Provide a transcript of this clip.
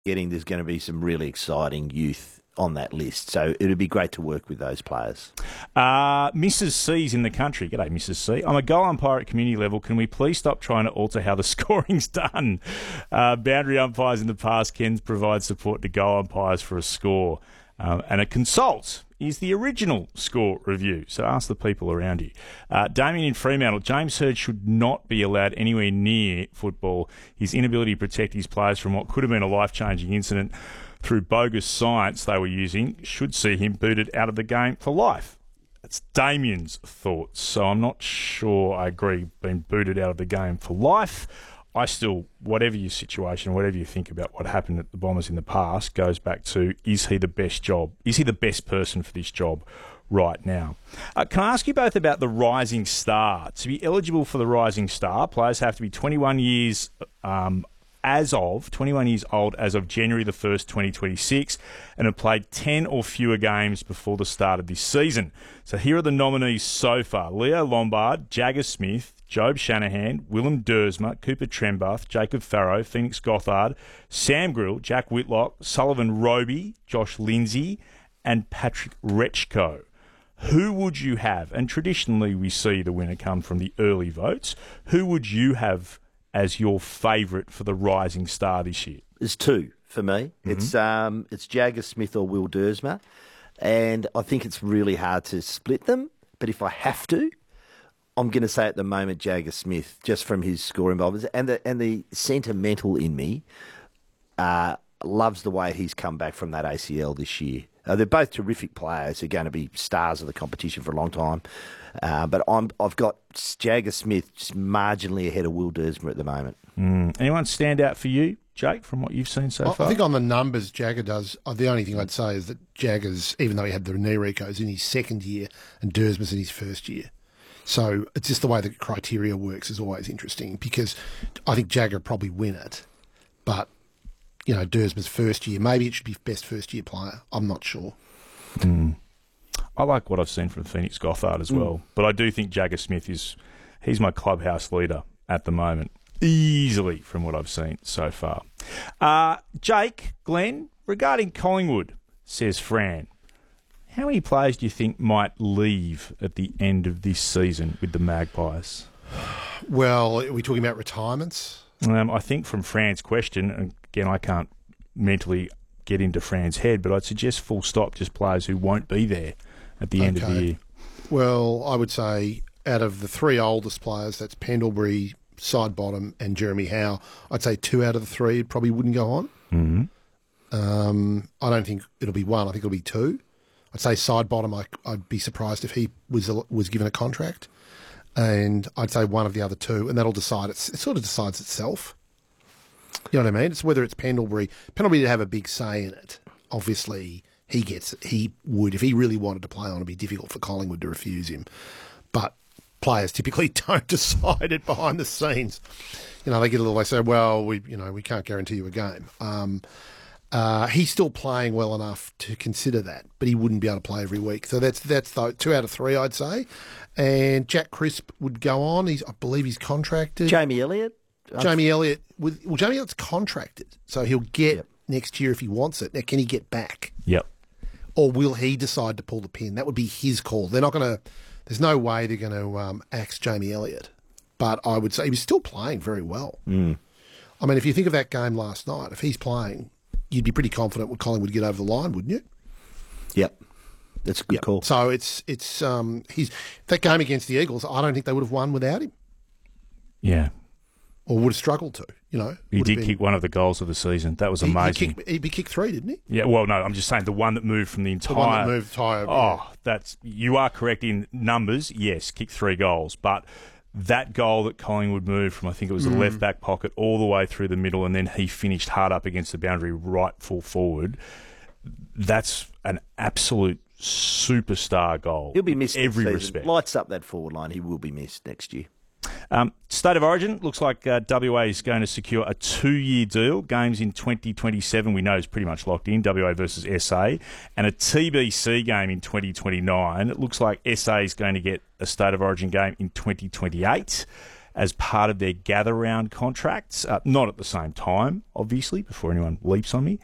getting there's going to be some really exciting youth on that list. So it would be great to work with those players. Mrs. C's in the country. G'day, Mrs. C. I'm a goal umpire at community level. Can we please stop trying to alter how the scoring's done? Boundary umpires in the past can provide support to goal umpires for a score. And a consult is the original score review. So ask the people around you. Damien in Fremantle. James Hird should not be allowed anywhere near football. His inability to protect his players from what could have been a life-changing incident through bogus science they were using should see him booted out of the game for life. That's Damien's thoughts. So I'm not sure I agree being booted out of the game for life. I still, whatever your situation, whatever you think about what happened at the Bombers in the past, goes back to, is he the best job? Is he the best person for this job right now? Can I ask you both about the Rising Star? To be eligible for the Rising Star, players have to be 21 years 21 years old as of January the 1st, 2026, and have played 10 or fewer games before the start of this season. So here are the nominees so far. Leo Lombard, Jagger Smith, Job Shanahan, Willem Dersma, Cooper Trembath, Jacob Farrow, Phoenix Gothard, Sam Grill, Jack Whitlock, Sullivan Roby, Josh Lindsay, and Patrick Rechko. Who would you have? And traditionally we see the winner come from the early votes. Who would you have as your favourite for the Rising Star this year? There's two for me. It's Jagger Smith or Will Dersma, and I think it's really hard to split them. But if I have to, I'm going to say at the moment Jagger Smith, just from his score involvement and the sentimental in me loves the way he's come back from that ACL this year. They're both terrific players. They're going to be stars of the competition for a long time. But I've got Jagger Smith just marginally ahead of Will Dersma at the moment. Anyone stand out for you, Jake, from what you've seen so far? I think on the numbers Jagger does, the only thing I'd say is that Jagger's, even though he had the knee recos, in his second year and Dersma's in his first year. So it's just the way the criteria works is always interesting, because I think Jagger would probably win it. But, you know, Dersma's first year, maybe it should be best first year player. I'm not sure. I like what I've seen from Phoenix Gothard as well, but I do think Jagger Smith he's my clubhouse leader at the moment, easily from what I've seen so far. Jake, Glenn, regarding Collingwood, says Fran, how many players do you think might leave at the end of this season with the Magpies? Well, are we talking about retirements? I think from Fran's question, and again, I can't mentally get into Fran's head, but I'd suggest full stop, just players who won't be there at the end of the year. Well, I would say out of the three oldest players, that's Pendlebury, Sidebottom and Jeremy Howe, I'd say 2 out of the 3 probably wouldn't go on. Mm-hmm. I don't think it'll be 1. I think it'll be 2. I'd say Sidebottom, I'd be surprised if he was given a contract. And I'd say 1 of the other 2, and that'll decide. It sort of decides itself. You know what I mean? It's whether it's Pendlebury. Pendlebury to have a big say in it. Obviously, he would, if he really wanted to play on, it'd be difficult for Collingwood to refuse him. But players typically don't decide it behind the scenes. You know, they say, well, we can't guarantee you a game. He's still playing well enough to consider that, but he wouldn't be able to play every week. So that's 2 out of 3, I'd say. And Jack Crisp would go on. I believe he's contracted. Jamie Elliott? Jamie Elliott's contracted, so he'll get next year if he wants it. Now, can he get back? Yep. Or will he decide to pull the pin? That would be his call. They're not going to. There's no way they're going to axe Jamie Elliott. But I would say he was still playing very well. I mean, if you think of that game last night, if he's playing, you'd be pretty confident Collingwood would get over the line, wouldn't you? Yep. That's a good call. So it's that game against the Eagles, I don't think they would have won without him. Yeah. Or would have struggled to, you know. He did kick one of the goals of the season. That was amazing. He kicked 3, didn't he? Yeah, well, no, I'm just saying the one that moved from the entire... The one that moved entire... You are correct in numbers. Yes, kicked 3 goals. But that goal that Collingwood moved from, I think it was the left-back pocket all the way through the middle, and then he finished hard up against the boundary right full forward, that's an absolute superstar goal. He'll be missed every next respect. season. Lights up that forward line. He will be missed next year. State of Origin, looks like WA is going to secure a 2-year deal. Games in 2027 we know is pretty much locked in, WA versus SA, and a TBC game in 2029. It looks like SA is going to get a State of Origin game in 2028. as part of their gather round contracts, not at the same time, obviously, before anyone leaps on me.